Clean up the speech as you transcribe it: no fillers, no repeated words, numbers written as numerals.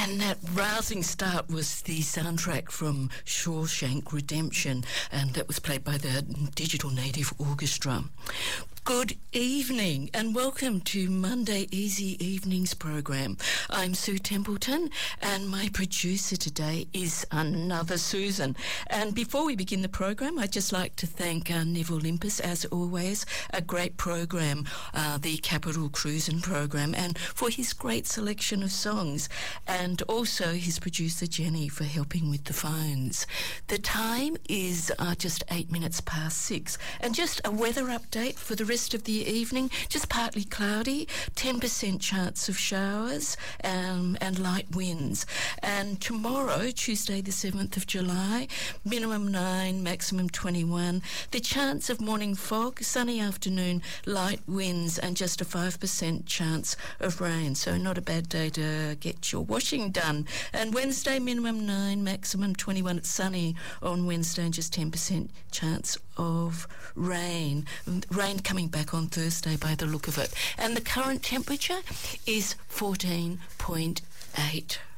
And that rousing start was the soundtrack from Shawshank Redemption, and that was played by the Digital Native Orchestra. Good evening and welcome to Monday Easy Evenings program. I'm Sue Templeton and my producer today is another Susan. And before we begin the program, I'd just like to thank Neville Limpus, as always, a great program, the Capital Cruisin' program, and for his great selection of songs, and also his producer Jenny for helping with the phones. The time is just 8 minutes past 6, and just a weather update for the rest of the evening, just partly cloudy, 10% chance of showers and light winds. And tomorrow, Tuesday the 7th of July, minimum 9, maximum 21. The chance of morning fog, sunny afternoon, light winds and just a 5% chance of rain. So not a bad day to get your washing done. And Wednesday, minimum 9, maximum 21. It's sunny on Wednesday and just 10% chance of rain. Rain coming back on Thursday by the look of it. And the current temperature is 14.8.